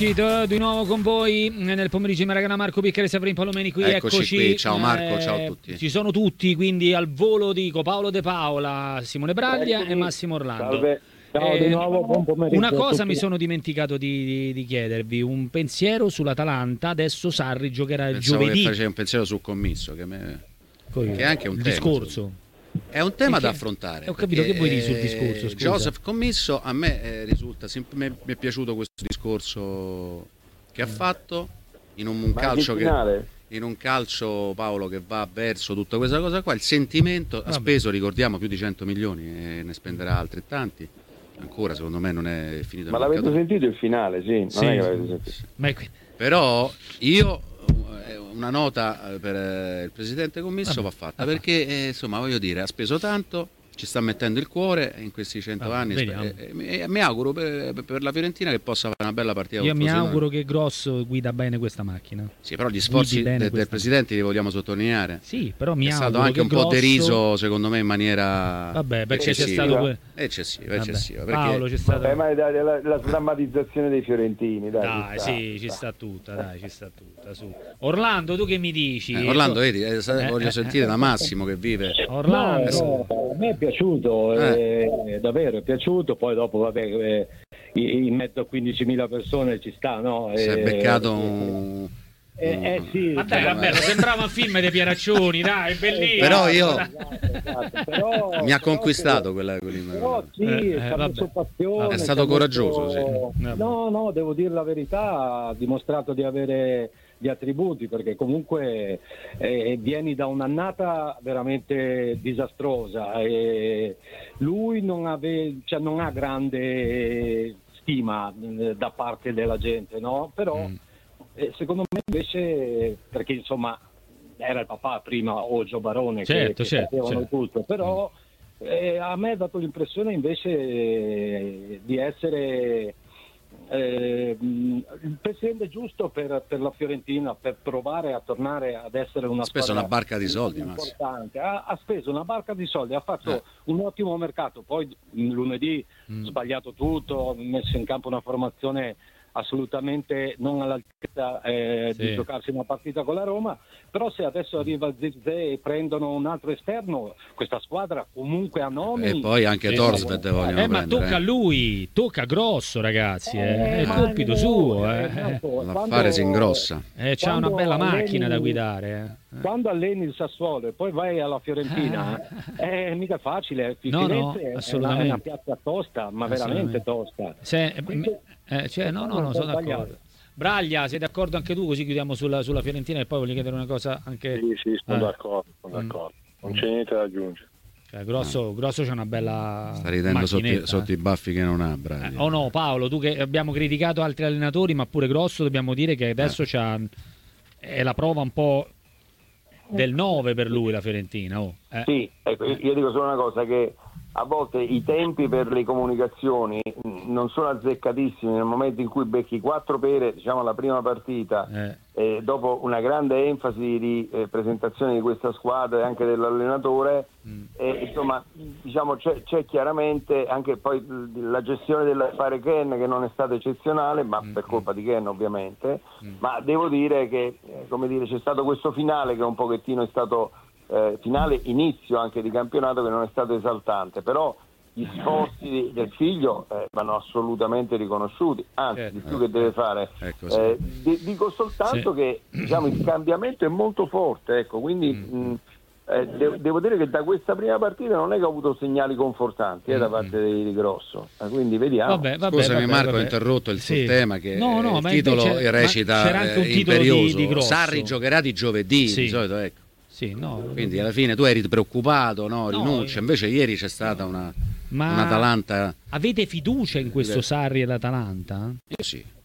Di nuovo con voi nel pomeriggio Maragana, Marco Piccare, Severin Palomeni qui. Eccoci qui. Ciao Marco, ciao a tutti. Ci sono tutti, quindi al volo dico Paolo De Paola, Simone Braglia e Massimo Orlando. Salve. Ciao di nuovo, buon pomeriggio. Una cosa mi sono dimenticato di chiedervi, un pensiero sull'Atalanta. Adesso Sarri giocherà giovedì. Che faceva un pensiero sul commisso, che è anche un discorso. È un tema da affrontare. Ho capito, che vuoi dire sul discorso? Scusa. Joseph Commisso, a me risulta mi è piaciuto questo discorso che ha fatto in un calcio in un calcio, Paolo, che va verso tutta questa cosa qua. Il sentimento ha speso, ricordiamo, più di 100 milioni e ne spenderà altrettanti. Ancora secondo me non è finito. Ma l'avete sentito il finale? Sì, non è che l'avete sentito. Però io una nota per il presidente commisso va fatta, perché insomma, voglio dire, ha speso tanto, ci sta mettendo il cuore in questi 100 anni. Mi auguro per la Fiorentina che possa fare una bella partita. Io mi auguro che Grosso guida bene questa macchina. Sì, però gli sforzi del presidente li vogliamo sottolineare. Sì, però mi è auguro stato anche che un po' deriso, secondo me, in maniera perché c'è stato eccessiva. Paolo, c'è stato... ma la sdrammatizzazione dei fiorentini, ci sta tutta, su. Orlando, tu che mi dici? Orlando, vedi, voglio sentire da Massimo che vive. Orlando, a me è piaciuto, davvero è piaciuto. Poi dopo, in mezzo a 15.000 persone ci sta, no? Si è beccato sì, ma dai, vabbè, sembrava un film dei Pieraccioni, dai, è bellissimo. Però io però, mi ha conquistato quella. Però sì, è stato coraggioso, sì. No, devo dire la verità, ha dimostrato di avere gli attributi, perché comunque vieni da un'annata veramente disastrosa e lui non ha grande stima da parte della gente, no? Però secondo me invece, perché insomma era il papà prima o Gio Barone che sapevano tutto, però a me ha dato l'impressione invece di essere il presidente giusto per la Fiorentina, per provare a tornare ad essere una squadra. Ha speso una barca di soldi, importante. Ha speso una barca di soldi, ha fatto un ottimo mercato, poi lunedì sbagliato tutto, ha messo in campo una formazione assolutamente non all'altezza di giocarsi una partita con la Roma, però se adesso arriva Zirkzee e prendono un altro esterno, questa squadra comunque ha nomi, e poi anche Thorstvedt vogliono prendere, ma tocca a lui, tocca Grosso, ragazzi, è il compito suo, l'affare si ingrossa, c'ha una bella macchina da guidare. Quando alleni il Sassuolo e poi vai alla Fiorentina è mica facile. Firenze assolutamente. È una piazza tosta, ma veramente tosta. Sono d'accordo. Braglia, sei d'accordo anche tu? Così chiudiamo sulla Fiorentina e poi voglio chiedere una cosa anche. Sì, sono d'accordo. Non c'è niente da aggiungere. Grosso c'è una bella. Sta ridendo sotto i baffi che non ha, Braglia. No, Paolo, tu che abbiamo criticato altri allenatori, ma pure Grosso dobbiamo dire che adesso è la prova un po' del 9 per lui la Fiorentina. Sì, ecco, io dico solo una cosa, che a volte i tempi per le comunicazioni non sono azzeccatissimi. Nel momento in cui becchi 4 pere, diciamo, la prima partita, dopo una grande enfasi di presentazione di questa squadra e anche dell'allenatore, insomma, diciamo, c'è chiaramente anche poi la gestione dell'affare Ken, che non è stata eccezionale, ma per colpa di Ken ovviamente, ma devo dire che c'è stato questo finale che un pochettino è stato finale inizio anche di campionato, che non è stato esaltante, però gli sforzi del figlio vanno assolutamente riconosciuti, anzi di più che deve fare. Dico soltanto che diciamo il cambiamento è molto forte, ecco, quindi devo dire che da questa prima partita non è che ho avuto segnali confortanti da parte di Grosso, quindi vediamo. Scusami Marco, ho interrotto il tema, che il titolo recita c'era anche un titolo imperioso di Grosso. Sarri giocherà di giovedì, di solito, ecco. Quindi alla fine tu eri preoccupato, rinuncia, invece ieri c'è stata un'Atalanta. Avete fiducia in questo Sarri e l'Atalanta? Io sì.